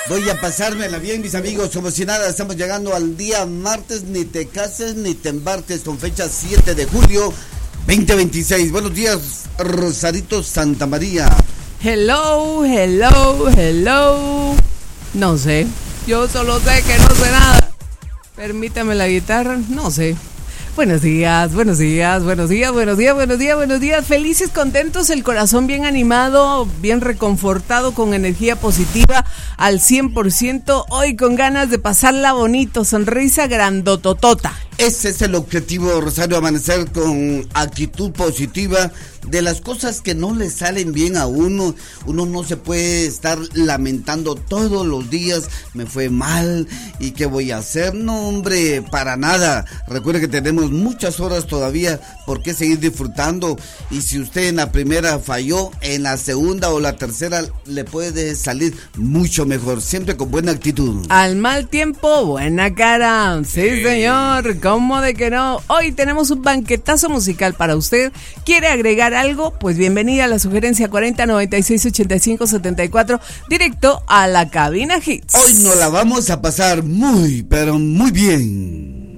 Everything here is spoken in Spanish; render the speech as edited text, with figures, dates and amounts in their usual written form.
Voy a pasármela bien, mis amigos, como si nada. Estamos llegando al día martes. Ni te cases ni te embarques, con fecha 7 de julio 2026. Buenos días, Rosarito Santa María. Hello. No sé, yo solo sé que no sé nada. Permítame la guitarra, no sé. Buenos días. Felices, contentos, el corazón bien animado, bien reconfortado, con energía positiva al 100%. Hoy con ganas de pasarla bonito, sonrisa grandototota. Ese es el objetivo, Rosario, amanecer con actitud positiva de las cosas que no le salen bien a uno. Uno no se puede estar lamentando todos los días, me fue mal y qué voy a hacer. No, hombre, para nada. Recuerde que tenemos muchas horas todavía por qué seguir disfrutando, y si usted en la primera falló, en la segunda o la tercera le puede salir mucho mejor, siempre con buena actitud. Al mal tiempo, buena cara. Sí, señor, ¿cómo de que no? Hoy tenemos un banquetazo musical para usted. ¿Quiere agregar algo? Pues bienvenida a la sugerencia 40968574, directo a la cabina Hits. Hoy nos la vamos a pasar muy, pero muy bien.